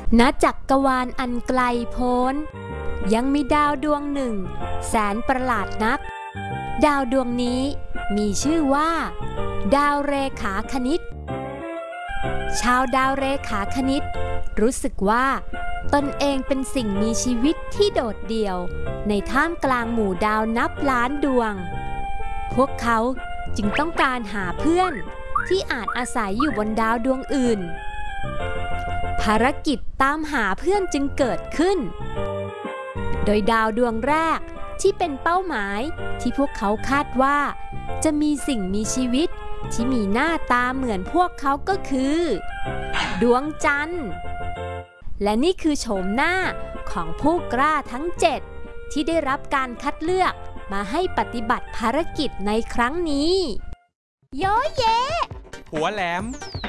ณจักรวาลอันไกลโพ้นยังมีดาวดวงหนึ่งแสนประหลาดนักดาวดวงนี้มีชื่อว่าดาวเรขาคณิตชาวดาวเรขาคณิตรู้สึกว่าตนเองเป็นสิ่งมีชีวิตที่โดดเดี่ยวในท่ามกลางหมู่ดาวนับล้านดวงพวกเขาจึงต้องการหาเพื่อนที่อาจอาศัยอยู่บนดาวดวงอื่นภารกิจตามหาเพื่อนจึงเกิดขึ้นโดยดาวดวงแรกที่เป็นเป้าหมายที่พวกเขาคาดว่าจะมีสิ่งมีชีวิตที่มีหน้าตาเหมือนพวกเขาก็คือดวงจันทร์และนี่คือโฉมหน้าของผู้กล้าทั้ง7ที่ได้รับการคัดเลือกมาให้ปฏิบัติภารกิจในครั้งนี้โยเยหัวแหลม